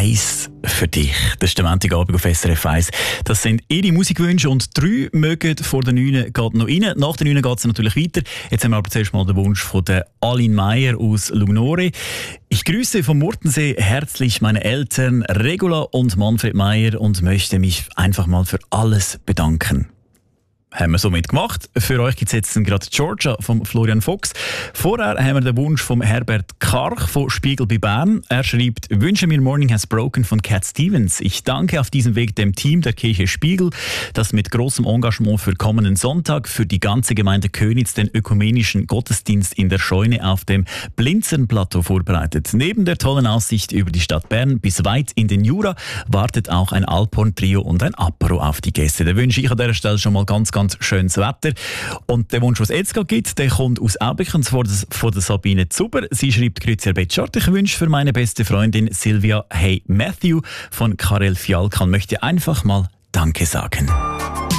Eis für dich. Das ist der Montagabend auf SRF 1. Das sind Ihre Musikwünsche und 3 mögen vor der 9 geht noch rein. Nach der 9 geht es natürlich weiter. Jetzt haben wir aber zuerst mal den Wunsch von der Aline Meyer aus Lunore. Ich grüße vom Murtensee herzlich meine Eltern Regula und Manfred Meyer und möchte mich einfach mal für alles bedanken. Haben wir somit gemacht. Für euch gibt es jetzt gerade Georgia von Florian Fuchs. Vorher haben wir den Wunsch von Herbert Karch von Spiegel bei Bern. Er schreibt, wünsche mir Morning Has Broken von Cat Stevens. Ich danke auf diesem Weg dem Team der Kirche Spiegel, das mit großem Engagement für kommenden Sonntag für die ganze Gemeinde Köniz den ökumenischen Gottesdienst in der Scheune auf dem Blinzernplateau vorbereitet. Neben der tollen Aussicht über die Stadt Bern bis weit in den Jura wartet auch ein Alphorn-Trio und ein Apero auf die Gäste. Da wünsche ich an dieser Stelle schon mal ganz schönes Wetter. Und der Wunsch, was es jetzt gibt, der kommt aus Aubekens von der Sabine Zuber. Sie schreibt, grüezi Herr Betschart, ich wünsche für meine beste Freundin Silvia Hey Matthew von Karel Fialkan, möchte einfach mal Danke sagen.